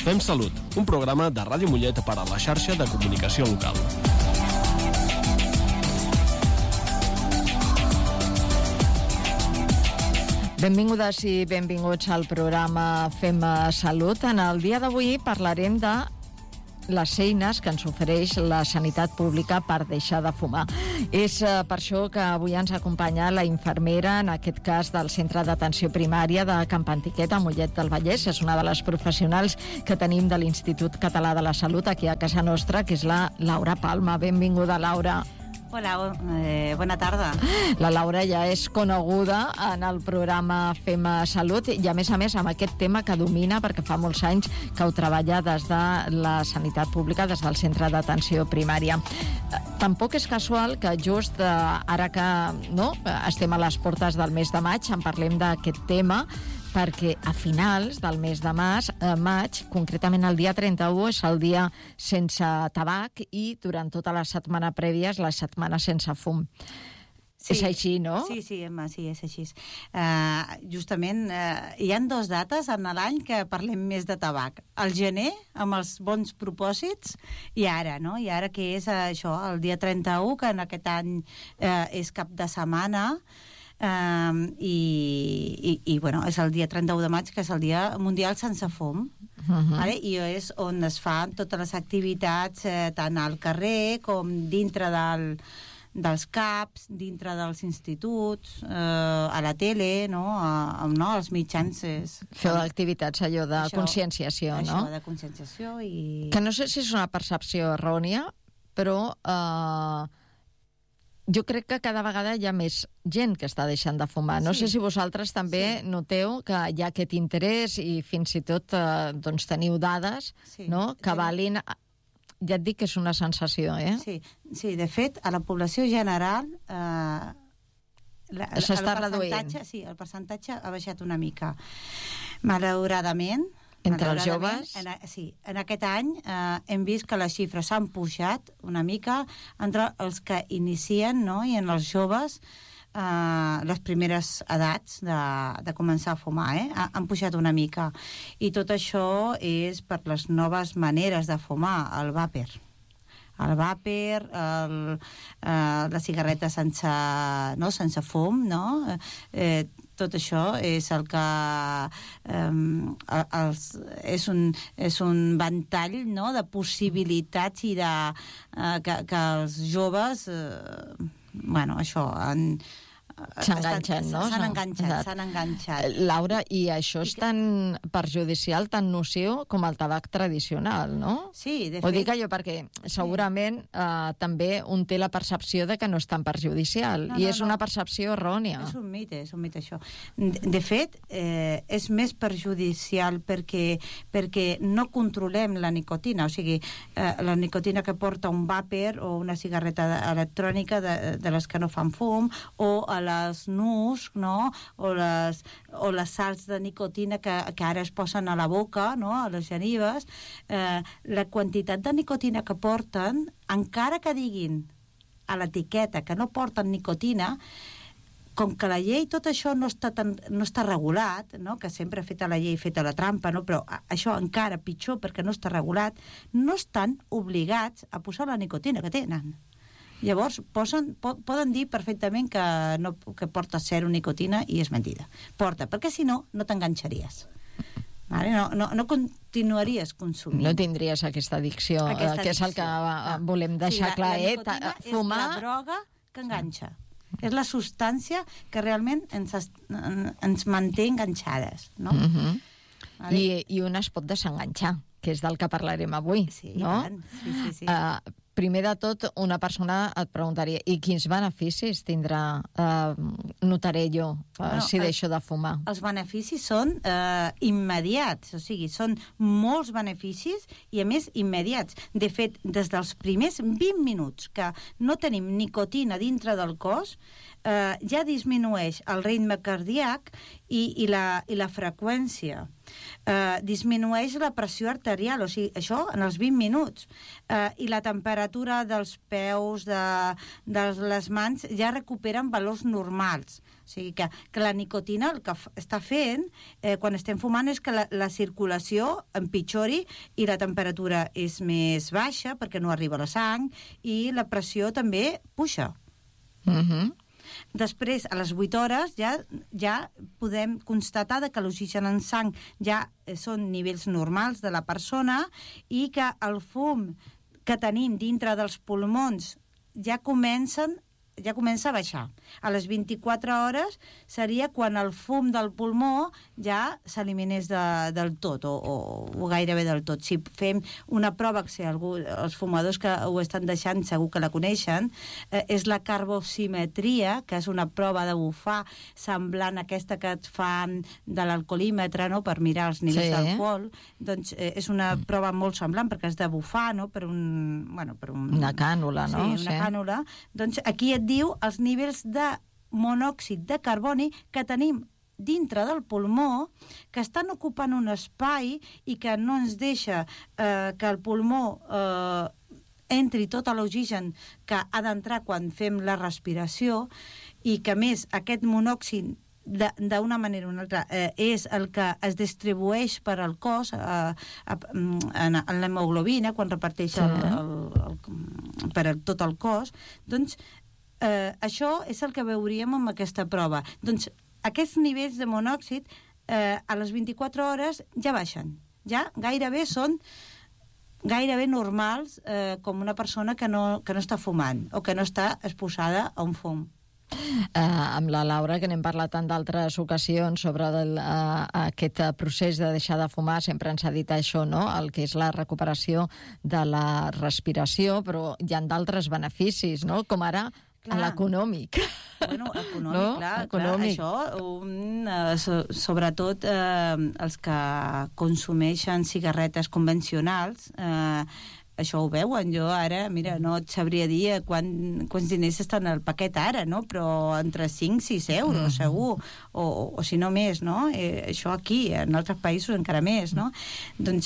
Fem Salut, un programa de Ràdio Mollet per a la xarxa de comunicació local. Benvingudes i benvinguts al programa Fem Salut. En el dia d'avui parlarem de les eines que ens ofereix la sanitat pública per deixar de fumar. És per això que avui ens acompanya la infermera, en aquest cas del Centre d'Atenció Primària de Camp Antiquet, a Mollet del Vallès. És una de les professionals que tenim de l'Institut Català de la Salut aquí a casa nostra, que és la Laura Palma. Benvinguda, Laura. Hola, bona tarda. La Laura ja és coneguda en el programa Fem Salut i a més amb aquest tema que domina perquè fa molts anys que ho treballa des de la sanitat pública, des del Centre d'Atenció Primària. Tampoc és casual que just ara que estem a les portes del mes de maig en parlem d'aquest tema, perquè a finals del mes de maig, concretament el dia 31, és el dia sense tabac i durant tota la setmana prèvia és la setmana sense fum. Sí, és així, no? Sí, Emma, sí, és així. Justament, hi ha dues dates en l'any que parlem més de tabac. El gener, amb els bons propòsits, i ara, no? I ara que és això, el dia 31, que en aquest any és cap de setmana, i bueno, és el dia 31 de maig, que és el dia mundial sense fum, vale? I és on es fan totes les activitats tant al carrer com dintre dels CAPs, dintre dels instituts, a la tele, als mitjans. Fer activitats, allò de conscienciació, no? Això de conscienciació i... Que no sé si és una percepció errònia, però jo crec que cada vegada hi ha més gent que està deixant de fumar. No sé si vosaltres també noteu que hi ha aquest interès i fins i tot teniu dades que valin... Ja et dic que és una sensació, Sí, de fet, a la població general s'està reduint. Sí, el percentatge ha baixat una mica. Malauradament, entre els joves? En aquest any hem vist que les xifres s'han pujat una mica entre els que inicien, i en els joves les primeres edats de començar a fumar, han pujat una mica. I tot això és per les noves maneres de fumar, el vàper. El vàper, la cigarreta sense fum, tot això és el que és un ventall de possibilitats i que els joves s'enganxen, no? S'han enganxat. Laura, i això és tan perjudicial, tan nociu com el tabac tradicional, no? Sí, de fet... Ho dic allò perquè segurament també un té la percepció de que no és tan perjudicial, i és una percepció errònia. És un mite això. De fet, és més perjudicial perquè no controlem la nicotina, o sigui, la nicotina que porta un vàper o una cigarreta electrònica de les que no fan fum, o a les nus, o les sals de nicotina que ara es posen a la boca, a les genives, la quantitat de nicotina que porten, encara que diguin a l'etiqueta que no porten nicotina, com que la llei tot això no està regulat, que sempre ha fet la llei feta la trampa, però això encara pitjor perquè no està regulat, no estan obligats a posar la nicotina que tenen. Llavors, poden dir perfectament que porta zero nicotina i és mentida. Porta, perquè si no t'enganxaries. No continuaries consumint. No tindries aquesta addicció, que és el que volem deixar clar. La nicotina és la droga que enganxa. És la substància que realment ens manté enganxades, no? I un es pot desenganxar, que és del que parlarem avui, no? Sí. Primer de tot, una persona et preguntaria, i quins beneficis tindrà, notaré jo, si deixo de fumar? Els beneficis són immediats, o sigui, són molts beneficis i, a més, immediats. De fet, des dels primers 20 minuts que no tenim nicotina dintre del cos, ja disminueix el ritme cardíac i la freqüència. Disminueix la pressió arterial, o sigui, això en els 20 minuts, i la temperatura dels peus, de les mans, ja recuperen valors normals. O sigui que la nicotina el que està fent quan estem fumant és que la circulació empitjori i la temperatura és més baixa perquè no arriba a la sang i la pressió també puja. Després, a les 8 hores, ja podem constatar que l'oxigen en sang ja són nivells normals de la persona i que el fum que tenim dintre dels pulmons ja comença a baixar. A les 24 hores seria quan el fum del pulmó ja s'eliminés del tot, o gairebé del tot. Si fem una prova, que si els fumadors que ho estan deixant segur que la coneixen, és la carbosimetria, que és una prova de bufar semblant a aquesta que et fan de l'alcoholímetre, no?, per mirar els nivells d'alcohol. Doncs és una prova molt semblant, perquè has de bufar, no?, per una cànula, no? Sí, una cànula. Doncs aquí et diu els nivells de monòxid de carboni que tenim dintre del pulmó, que estan ocupant un espai i que no ens deixa que el pulmó entri tot l'oxigen que ha d'entrar quan fem la respiració i que, a més, aquest monòxid d'una manera o una altra és el que es distribueix per al cos en l'hemoglobina quan reparteix per tot el cos. Doncs això és el que veuríem amb aquesta prova. Doncs aquests nivells de monòxid a les 24 hores ja baixen. Ja gairebé són normals com una persona que no està fumant o que no està exposada a un fum. Amb la Laura, que n'hem parlat en d'altres ocasions sobre aquest procés de deixar de fumar, sempre ens ha dit això, no?, el que és la recuperació de la respiració, però hi ha d'altres beneficis, no?, com ara l'econòmic. Bueno, econòmic, no? Econòmic. Això, sobretot els que consumeixen cigarretes convencionals, això ho veuen. Jo ara, mira, no et sabria dir quants diners estan al paquet ara, no? Però entre 5 i 6 euros, segur, o si no més, no? Això aquí, en altres països encara més, no? Doncs,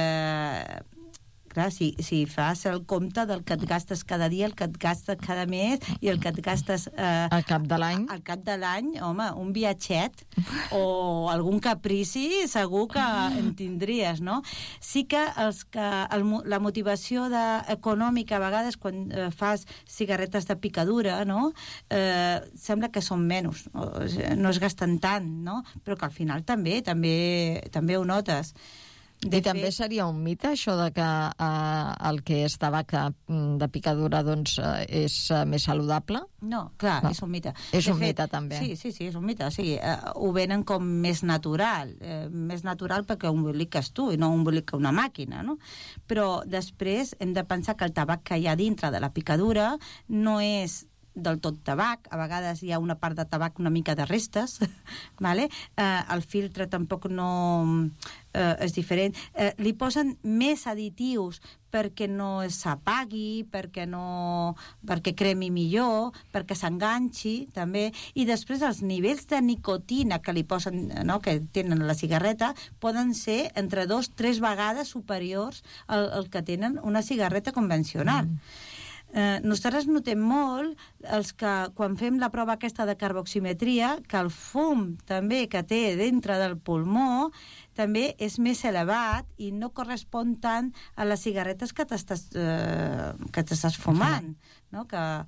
clar, si fas el compte del que et gastes cada dia, el que et gastes cada mes i el que et gastes al cap de l'any, home, un viatget o algun caprici segur que en tindries, no? Sí que la motivació econòmica a vegades quan fas cigarretes de picadura, no?, sembla que són menys, no es gasten tant, no? Però que al final també ho notes. I també seria un mite, això de que el que és tabac de picadura doncs és més saludable? No, clar, és un mite. És un mite, també. Sí, és un mite. O sigui, ho venen com més natural perquè ho emboliques tu i no ho embolica una màquina, no? Però després hem de pensar que el tabac que hi ha dintre de la picadura no és del tot tabac, a vegades hi ha una part de tabac una mica de restes, vale? El filtre tampoc no és diferent. Li posen més additius perquè no s'apagui, perquè cremi millor, perquè s'enganxi, també. I després els nivells de nicotina que li posen, no?, que tenen a la cigarreta, poden ser entre 2-3 vegades superiors al que tenen una cigarreta convencional. Nosaltres notem molt quan fem la prova aquesta de carboximetria que el fum també que té dintre del pulmó també és més elevat i no correspon tant a les cigarretes que t'estàs fumant, no?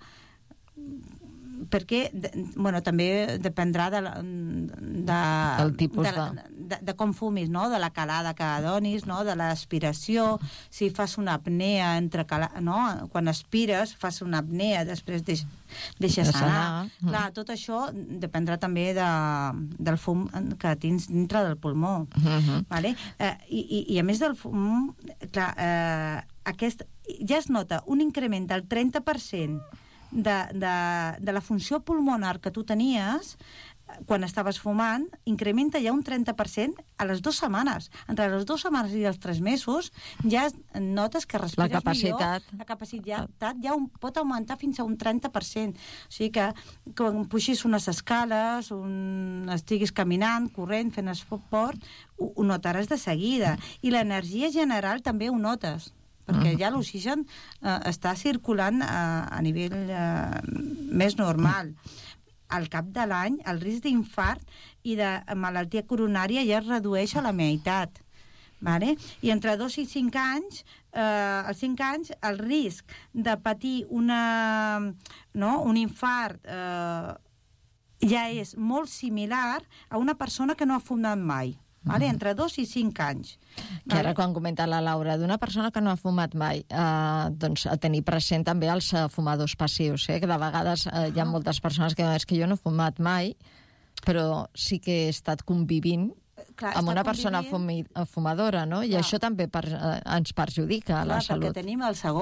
Perquè, bueno, també dependrà del tipus de com fumis, no?, de la calada que donis, no?, de l'aspiració, si fas una apnea no?, quan aspires fas una apnea, després deixes anar. Clar, tot això dependrà també del fum que tens dintre del pulmó. Vale? I a més del fum, clar, ja es nota un increment del 30% de la funció pulmonar que tu tenies quan estaves fumant, incrementa ja un 30% a les 2 setmanes. Entre les 2 setmanes i els 3 mesos ja notes que respires millor. La capacitat ja pot augmentar fins a un 30%. O sigui que quan puixis unes escales, estiguis caminant, corrent, fent esport, ho notaràs de seguida. I l'energia general també ho notes, perquè ja l'oxigen està circulant a nivell més normal. al cap de l'any el risc d'infart i de malaltia coronària ja es redueix a la meitat. Vale? I entre 2 i 5 anys, als 5 anys, el risc de patir un infart ja és molt similar a una persona que no ha fumat mai. Vale? Entre 2 i 5 anys. Que ara, quan comenta la Laura, d'una persona que no ha fumat mai, doncs a tenir present també els fumadors passius, que de vegades hi ha moltes persones que diuen, és que jo no he fumat mai, però sí que he estat convivint amb una persona fumadora, no? I això també ens perjudica a la salut. Perquè tenim el segon